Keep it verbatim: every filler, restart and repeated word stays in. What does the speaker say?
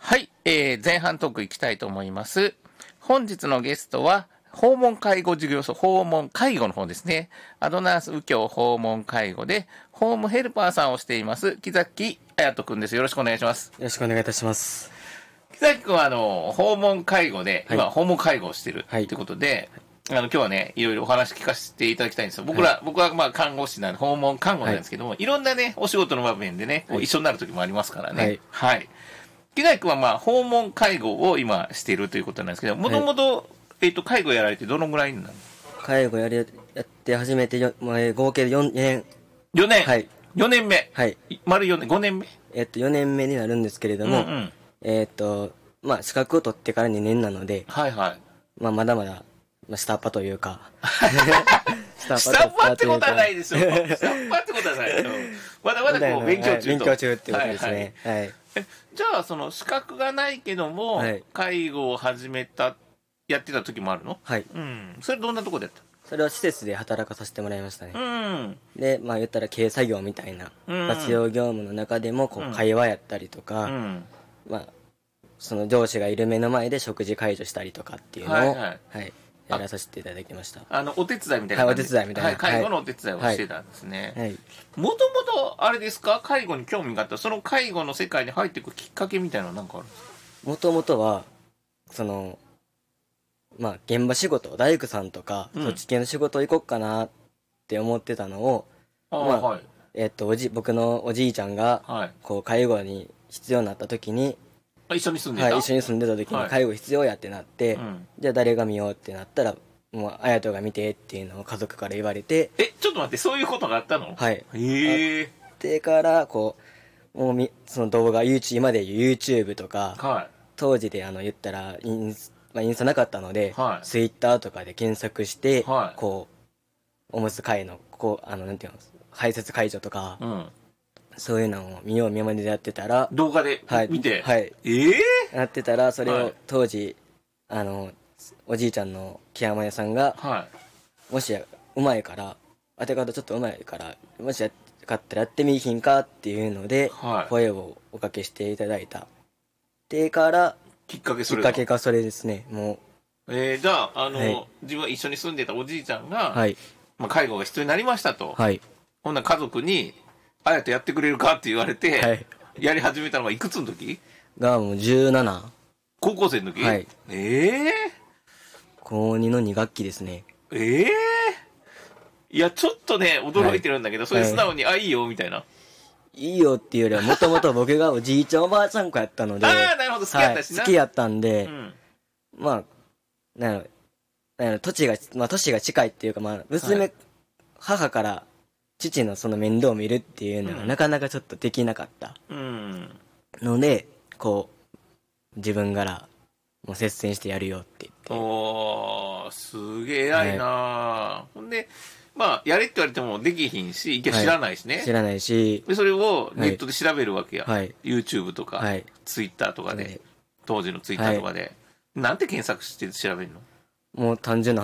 はい、えー、前半トークいきたいと思います。本日のゲストは、訪問介護事業所、訪問介護の方ですね。アドナース右京訪問介護で、ホームヘルパーさんをしています、木崎彩人くんです。よろしくお願いします。 よろしくお願いいたします。 木崎くんは、あの、訪問介護で、今、はい、訪問介護をしてるということで、はい、あの、今日はね、いろいろお話聞かせていただきたいんですよ。僕ら、はい、僕はまあ、看護師なんで、訪問看護なんですけども、はい、いろんなね、お仕事の場面でね、こう一緒になる時もありますからね。はい。はい。木崎くんはまあ、訪問介護を今しているということなんですけど、もともと、えっと、介護やられてどのぐらいになるの？ 介護やり、やって始めてよ、合計でよねん。 よねん？ はい。 よねんめ？ はい。 丸よねん、ごねんめ？ えっと、よねんめになるんですけれども、うんうん、えっと、まあ、資格を取ってからにねんなので、 はいはい。 まあ、まだまだ、まあ、下っ端というか。 下っ端ってことはないでしょ。下っ端ってことはないでしょ。まだまだこう、勉強中と。 勉強中ってことですね。はい。はい、 じゃあ、その、資格がないけども、はい、介護を始めた、やってた時もあるの？ はい。 うん。それどんなとこでやった？ それは施設で働かさせてもらいましたね。 うん。 で、まあ言ったら軽作業みたいな、活用業務の中でも、こう、会話やったりとか、うん、まあ、その上司がいる目の前で食事介助したりとかっていうのを、はい、はいはい、やらさせていただきました。 あの、お手伝いみたいな感じ。はい、お手伝いみたいな。はい、 介護のお手伝いをしてたんですね。 はい。 もともと、あれですか、介護に興味があった、その介護の世界に入っていくきっかけみたいなのなんかあるんですか？ もともとは、その、まあ、現場仕事、大工さんとか、うん、そっち系の仕事行こっかなって思ってたのを、 あ、 まあ、 はい、 えっと、おじ、僕のおじいちゃんが、はい、こう、介護に必要になった時に、 一緒に住んでた？ はい、一緒に住んでた時に介護必要やってなって、はい、じゃあ誰が見ようってなったら、もう、綾人が見てっていうのを家族から言われて。 え、ちょっと待って、そういうことがあったの？ はい。 へえ。 でから、こう、もうみ、その動画、YouTube、今で言う YouTube とか、はい、当時であの、言ったら、インス、まあ、インスタなかったので、はい、Twitter とかで検索して、はい、こう、おむつ会の、こう、あの、なんていうの、排泄介助とか、うん、そういうのを見よう見まねでやってたら、 動画で見て、 はい。はい、 ええー、 やってたら、それを当時、はい、あの、おじいちゃんの木山屋さんが、はい、もしや、うまいから、当て方ちょっとうまいから、もしやかったらやってみいひんかっていうので、はい、声をおかけしていただいた。でから、 きっかけそれきっかけがそれですね、もう。えー、じゃあ、あの、はい、自分は一緒に住んでたおじいちゃんが、はい、まあ、介護が必要になりましたと。はい。ほんなら家族に、あやとやってくれるかって言われて、はい、やり始めたのはいくつの時？ がもうじゅうなな。 高校生の時？ はい。 ええー、 高にのに学期ですね。 ええー、いや、ちょっとね、驚いてるんだけど、はい、それ素直に、はい、あ、いいよ、みたいな。 いいよっていうよりは、もともと僕がおじいちゃんおばあちゃん子やったので。 ああ、なるほど、好きやったしな。 はい、好きやったんで、うん、まあ、なんやろ、なんやろ、土地が、まあ、年が近いっていうか、まあ、娘、はい、母から父のその面倒を見るっていうのが、なかなかちょっとできなかった。うん。ので、こう、自分から、もう接戦してやるよって言って。 おー、すげえ偉いな、はい、ほんで、まあ、やれって言われてもできひんし、一回知らないしね。はい、 知らないし。 で、それをネットで調べるわけや。 はい、 YouTube とか、はい、Twitter とかで、はい、当時の Twitter とかで、はい。なんて検索して調べるの？ もう単純な